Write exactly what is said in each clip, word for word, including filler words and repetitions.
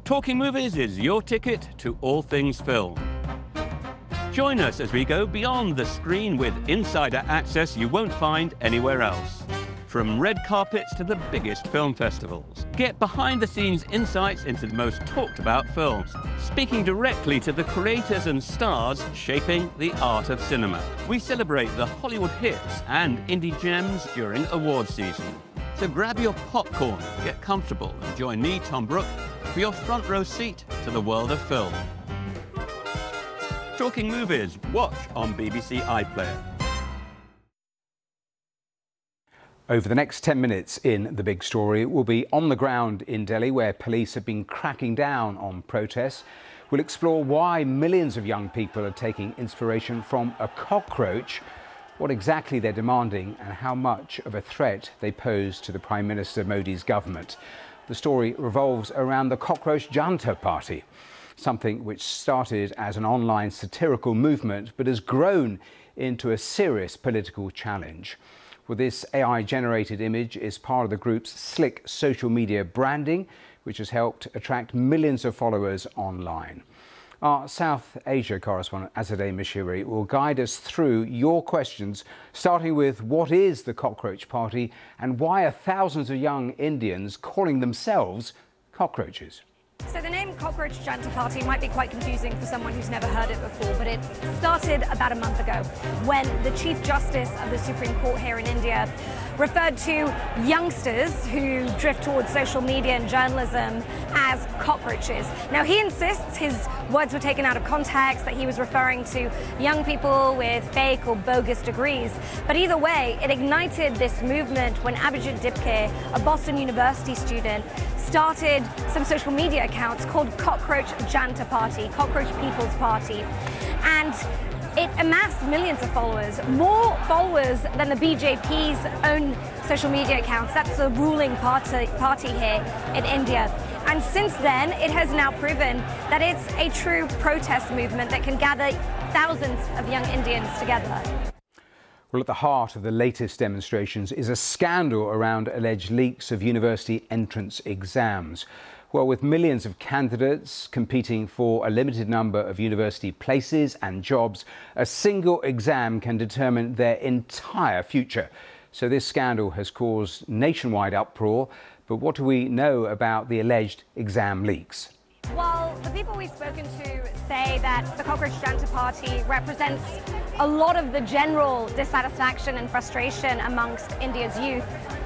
Talking Movies is your ticket to all things film. Join us as we go beyond the screen with insider access you won't find anywhere else. From red carpets to the biggest film festivals. Get behind-the-scenes insights into the most talked-about films, speaking directly to the creators and stars shaping the art of cinema. We celebrate the Hollywood hits and indie gems during awards season. So grab your popcorn, get comfortable, and join me, Tom Brooke, for your front row seat to the world of film. Talking Movies, watch on B B C iPlayer. Over the next ten minutes in The Big Story, we'll be on the ground in Delhi, where police have been cracking down on protests. We'll explore why millions of young people are taking inspiration from a cockroach, what exactly they're demanding, and how much of a threat they pose to the Prime Minister Modi's government. The story revolves around the Cockroach Janta Party, something which started as an online satirical movement but has grown into a serious political challenge. Well, this A I-generated image is part of the group's slick social media branding, which has helped attract millions of followers online. Our South Asia correspondent Azadeh Mishiri will guide us through your questions, starting with what is the Cockroach Party and why are thousands of young Indians calling themselves cockroaches? So the name Cockroach Janta Party might be quite confusing for someone who's never heard it before, but it started about a month ago when the Chief Justice of the Supreme Court here in India referred to youngsters who drift towards social media and journalism as cockroaches. Now, he insists his words were taken out of context, that he was referring to young people with fake or bogus degrees. But either way, it ignited this movement when Abhijit Dipke, a Boston University student, started some social media accounts called Cockroach Janta Party, Cockroach People's Party. And it amassed millions of followers, more followers than the B J P's own social media accounts. That's the ruling party, party here in India. And since then, it has now proven that it's a true protest movement that can gather thousands of young Indians together. Well, at the heart of the latest demonstrations is a scandal around alleged leaks of university entrance exams. Well, with millions of candidates competing for a limited number of university places and jobs, a single exam can determine their entire future. So this scandal has caused nationwide uproar. But what do we know about the alleged exam leaks? Well, the people we've spoken to say that the Cockroach Janta Party represents a lot of the general dissatisfaction and frustration amongst India's youth.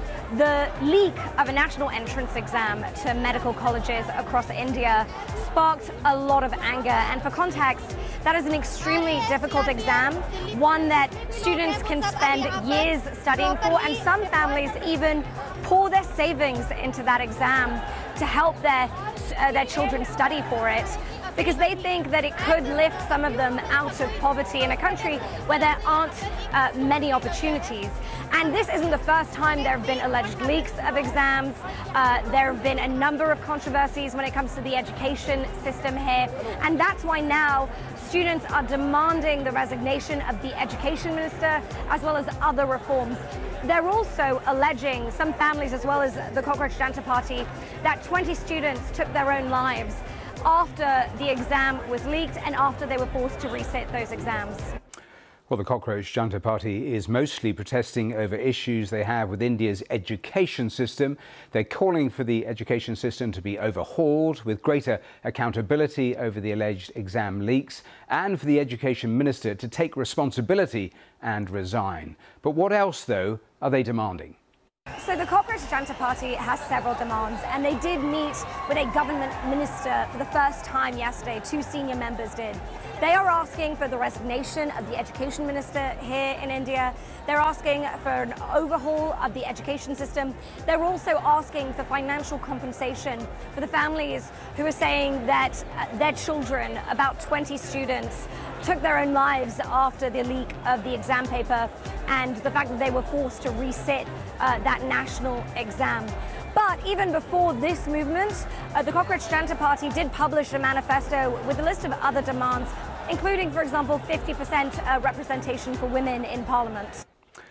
The leak of a national entrance exam to medical colleges across India sparked a lot of anger. And for context, that is an extremely difficult exam, one that students can spend years studying for, and some families even pour their savings into that exam to help their, uh, their children study for it, because they think that it could lift some of them out of poverty in a country where there aren't uh, many opportunities. And this isn't the first time there have been alleged leaks of exams. Uh, there have been a number of controversies when it comes to the education system here. And that's why now students are demanding the resignation of the education minister, as well as other reforms. They're also alleging, some families as well as the Cockroach Janta Party, that twenty students took their own lives after the exam was leaked and after they were forced to resit those exams. Well, the Cockroach Janta Party is mostly protesting over issues they have with India's education system. They're calling for the education system to be overhauled with greater accountability over the alleged exam leaks, and for the education minister to take responsibility and resign. But what else, though, are they demanding? So the Cockroach Janta Party has several demands, and they did meet with a government minister for the first time yesterday. Two senior members did. They are asking for the resignation of the education minister here in India. They're asking for an overhaul of the education system. They're also asking for financial compensation for the families who are saying that their children, about twenty students, took their own lives after the leak of the exam paper and the fact that they were forced to resit uh, that national exam. But even before this movement, uh, the Cockroach Janta Party did publish a manifesto with a list of other demands, including, for example, fifty percent uh, representation for women in Parliament.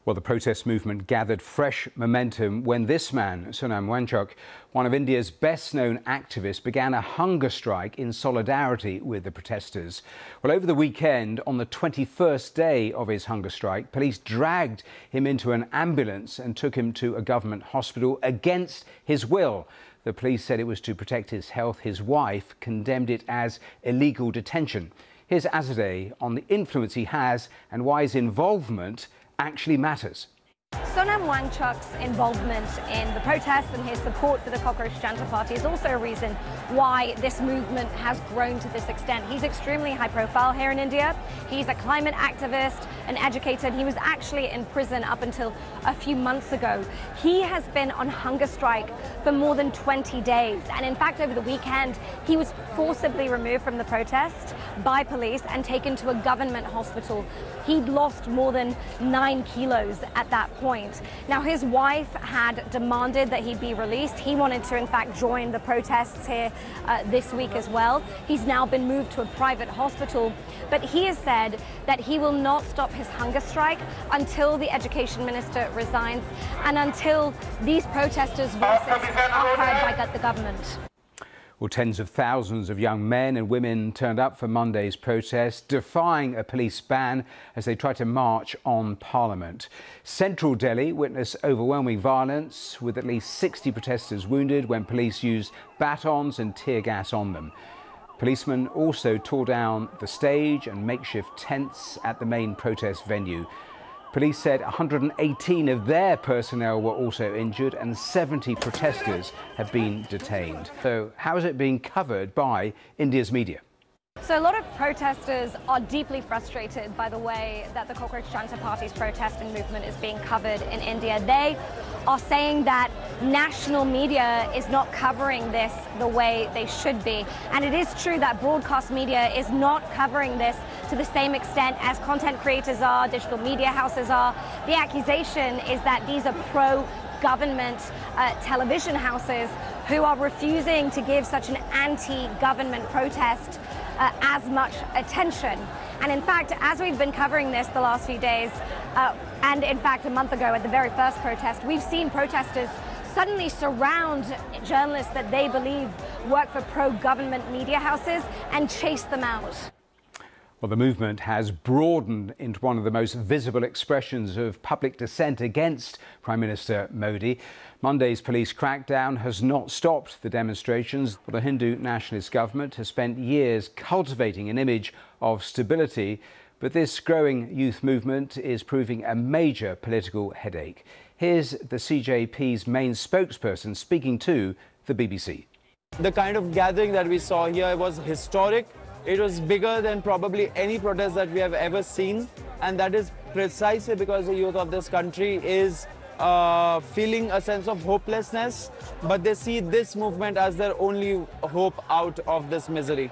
Well, the protest movement gathered fresh momentum when this man, Sonam Wangchuk, one of India's best-known activists, began a hunger strike in solidarity with the protesters. Well, over the weekend, on the twenty-first day of his hunger strike, police dragged him into an ambulance and took him to a government hospital against his will. The police said it was to protect his health. His wife condemned it as illegal detention. Here's Azadeh on the influence he has and why his involvement actually matters. Sonam Wangchuk's involvement in the protests and his support for the Cockroach Janta Party is also a reason why this movement has grown to this extent. He's extremely high profile here in India. He's a climate activist, an educator. He was actually in prison up until a few months ago. He has been on hunger strike for more than twenty days. And in fact, over the weekend, he was forcibly removed from the protest by police and taken to a government hospital. He'd lost more than nine kilos at that point. Point. Now, his wife had demanded that he be released. He wanted to, in fact, join the protests here uh, this week as well. He's now been moved to a private hospital, but he has said that he will not stop his hunger strike until the education minister resigns and until these protesters' voices are heard by the government. Well, tens of thousands of young men and women turned up for Monday's protest, defying a police ban as they tried to march on Parliament. Central Delhi witnessed overwhelming violence, with at least sixty protesters wounded when police used batons and tear gas on them. Policemen also tore down the stage and makeshift tents at the main protest venue. Police said one hundred eighteen of their personnel were also injured and seventy protesters have been detained. So how is it being covered by India's media? So a lot of protesters are deeply frustrated by the way that the Cockroach Janta Party's protest and movement is being covered in India. They are saying that national media is not covering this the way they should be. And it is true that broadcast media is not covering this to the same extent as content creators are, digital media houses are. The accusation is that these are pro-government uh, television houses who are refusing to give such an anti-government protest Uh, as much attention. And in fact, as we've been covering this the last few days, uh, and in fact a month ago at the very first protest, we've seen protesters suddenly surround journalists that they believe work for pro-government media houses and chase them out. Well, the movement has broadened into one of the most visible expressions of public dissent against Prime Minister Modi. Monday's police crackdown has not stopped the demonstrations. The Hindu nationalist government has spent years cultivating an image of stability, but this growing youth movement is proving a major political headache. Here's the C J P's main spokesperson speaking to the B B C. The kind of gathering that we saw here was historic. It was bigger than probably any protest that we have ever seen, and that is precisely because the youth of this country is uh, feeling a sense of hopelessness, but they see this movement as their only hope out of this misery.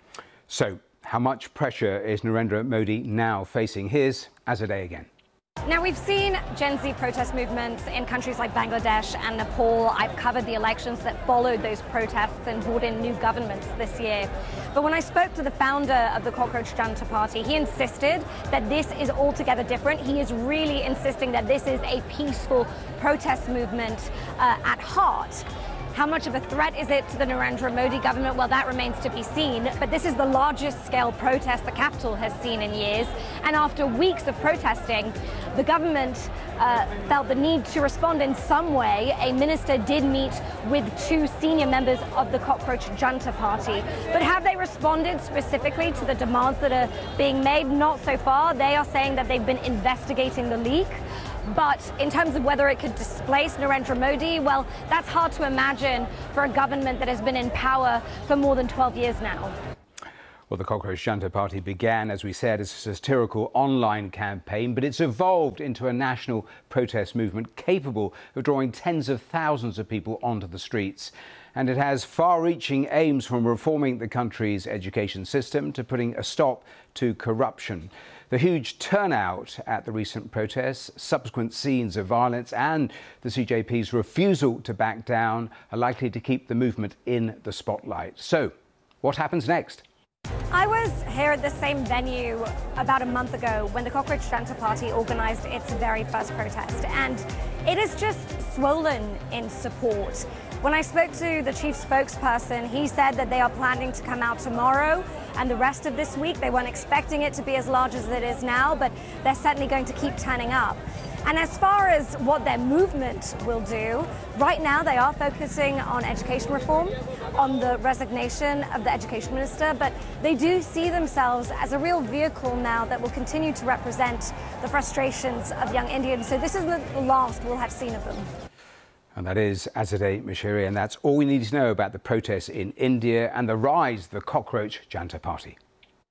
So, how much pressure is Narendra Modi now facing? Here's Azadeh again. Now, we've seen Gen Z protest movements in countries like Bangladesh and Nepal. I've covered the elections that followed those protests and brought in new governments this year. But when I spoke to the founder of the Cockroach Janta Party, he insisted that this is altogether different. He is really insisting that this is a peaceful protest movement uh, at heart. How much of a threat is it to the Narendra Modi government? Well, that remains to be seen. But this is the largest scale protest the capital has seen in years. And after weeks of protesting, the government uh, felt the need to respond in some way. A minister did meet with two senior members of the Cockroach Janta Party. But have they responded specifically to the demands that are being made? Not so far. They are saying that they've been investigating the leak. But in terms of whether it could displace Narendra Modi, well, that's hard to imagine for a government that has been in power for more than twelve years now. Well, the Cockroach Janta Party began, as we said, as a satirical online campaign, but it's evolved into a national protest movement capable of drawing tens of thousands of people onto the streets. And it has far-reaching aims from reforming the country's education system to putting a stop to corruption. The huge turnout at the recent protests, subsequent scenes of violence and the C J P's refusal to back down are likely to keep the movement in the spotlight. So, what happens next? I was here at the same venue about a month ago when the Cockroach Janta Party organized its very first protest, and it is just swollen in support. When I spoke to the chief spokesperson, he said that they are planning to come out tomorrow and the rest of this week. They weren't expecting it to be as large as it is now, but they're certainly going to keep turning up. And as far as what their movement will do, right now they are focusing on education reform, on the resignation of the education minister, but they do see themselves as a real vehicle now that will continue to represent the frustrations of young Indians. So this is the last we'll have seen of them. And that is Azadeh Moshiri, and that's all we need to know about the protests in India and the rise of the Cockroach Janta Party.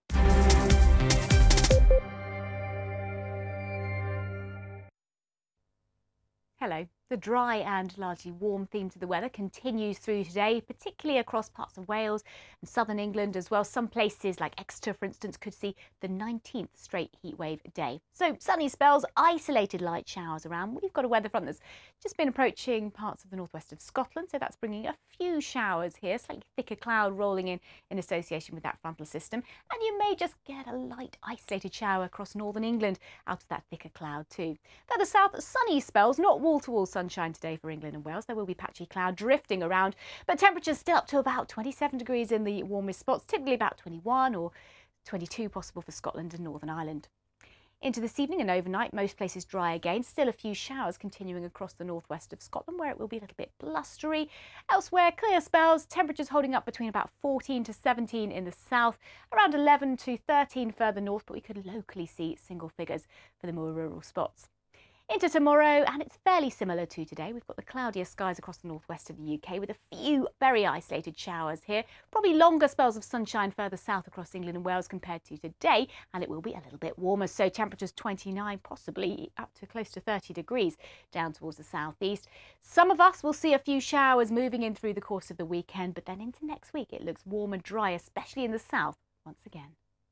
Hello. The dry and largely warm theme to the weather continues through today, particularly across parts of Wales and southern England as well. Some places like Exeter, for instance, could see the nineteenth straight heatwave day. So sunny spells, isolated light showers around. We've got a weather front that's just been approaching parts of the northwest of Scotland, so that's bringing a few showers here, slightly thicker cloud rolling in in association with that frontal system. And you may just get a light isolated shower across northern England out of that thicker cloud too. Further south, sunny spells, not wall-to-wall sunshine today for England and Wales. There will be patchy cloud drifting around, but temperatures still up to about twenty-seven degrees in the warmest spots, typically about twenty-one or twenty-two possible for Scotland and Northern Ireland. Into this evening and overnight, most places dry again. Still a few showers continuing across the northwest of Scotland, where it will be a little bit blustery. Elsewhere, clear spells, temperatures holding up between about fourteen to seventeen in the south, around eleven to thirteen further north, but we could locally see single figures for the more rural spots. Into tomorrow, and it's fairly similar to today. We've got the cloudier skies across the northwest of the U K with a few very isolated showers here. Probably longer spells of sunshine further south across England and Wales compared to today, and it will be a little bit warmer. So temperatures twenty-nine, possibly up to close to thirty degrees down towards the southeast. Some of us will see a few showers moving in through the course of the weekend, but then into next week it looks warm and dry, especially in the south once again.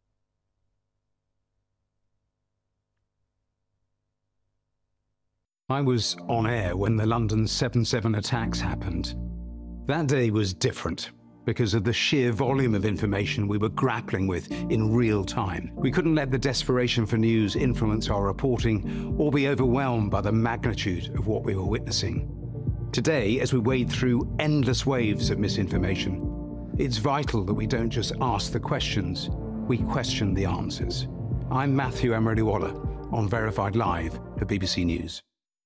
I was on air when the London seven seven attacks happened. That day was different because of the sheer volume of information we were grappling with in real time. We couldn't let the desperation for news influence our reporting or be overwhelmed by the magnitude of what we were witnessing. Today, as we wade through endless waves of misinformation, it's vital that we don't just ask the questions, we question the answers. I'm Matthew Emery-Waller on Verified Live for B B C News.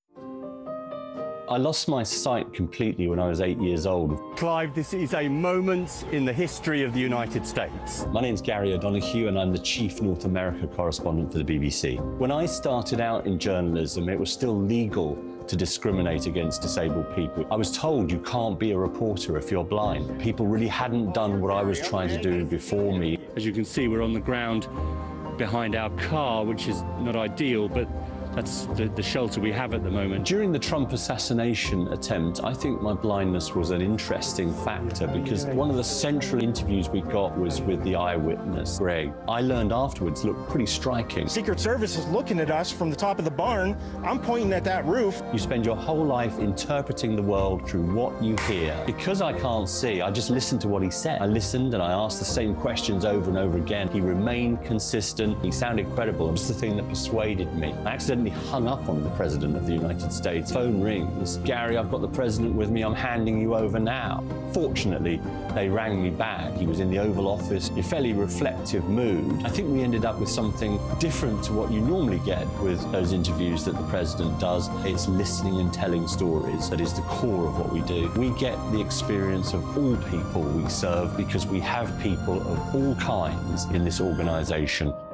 I lost my sight completely when I was eight years old. Clive, this is a moment in the history of the United States. My name's Gary O'Donoghue and I'm the Chief North America Correspondent for the B B C. When I started out in journalism, it was still legal to discriminate against disabled people. I was told you can't be a reporter if you're blind. People really hadn't done what I was trying to do before me. As you can see, we're on the ground behind our car, which is not ideal, but that's the, the shelter we have at the moment. During the Trump assassination attempt, I think my blindness was an interesting factor because one of the central interviews we got was with the eyewitness, Greg. I learned afterwards looked pretty striking. Secret Service is looking at us from the top of the barn. I'm pointing at that roof. You spend your whole life interpreting the world through what you hear. Because I can't see, I just listened to what he said. I listened and I asked the same questions over and over again. He remained consistent. He sounded credible. It was the thing that persuaded me. I accidentally hung up on the President of the United States. Phone rings. Gary, I've got the President with me. I'm handing you over now. Fortunately, they rang me back. He was in the Oval Office, in a fairly reflective mood. I think we ended up with something different to what you normally get with those interviews that the President does. It's listening and telling stories. That is the core of what we do. We get the experience of all people we serve because we have people of all kinds in this organisation.